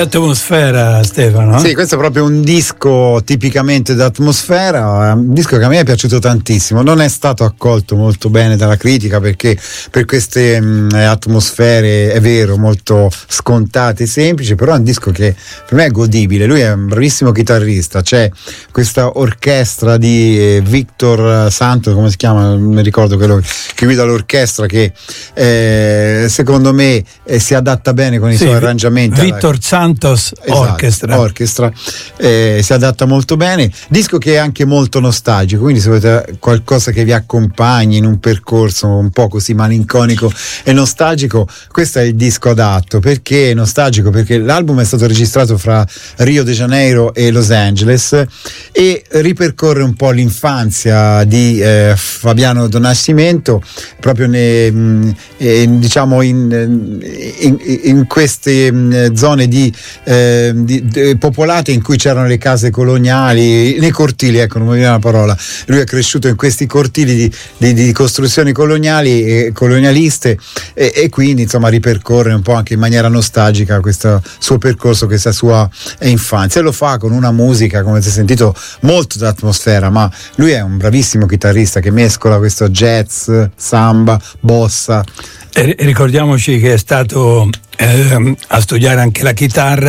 atmosfera, Stefano. Sì, questo è proprio un disco tipicamente d'atmosfera, un disco che a me è piaciuto tantissimo. Non è stato accolto molto bene dalla critica perché per queste atmosfere, è vero, molto scontate e semplici, però è un disco che per me è godibile. Lui è un bravissimo chitarrista, c'è questa orchestra di Victor Santos, come si chiama? Non mi ricordo, quello che guida l'orchestra, che secondo me si adatta bene con i suoi arrangiamenti. Victor Santos, esatto, orchestra, si adatta molto bene. Disco che è anche molto nostalgico, quindi se volete qualcosa che vi accompagni in un percorso un po' così malinconico e nostalgico, questo è il disco adatto. Perché è nostalgico? Perché l'album è stato registrato fra Rio de Janeiro e Los Angeles e ripercorre un po' l'infanzia di Fabiano Donascimento proprio diciamo in queste zone popolate in cui c'erano le case coloniali, nei cortili, ecco, non mi viene la parola. Lui è cresciuto in questi cortili di costruzioni coloniali e colonialiste e quindi insomma ripercorre un po' anche in maniera nostalgica questo suo percorso, questa sua infanzia, e lo fa con una musica, come si è sentito, molto d'atmosfera, ma lui è un bravissimo chitarrista che mescola questo jazz, samba, bossa. Ricordiamoci che è stato a studiare anche la chitarra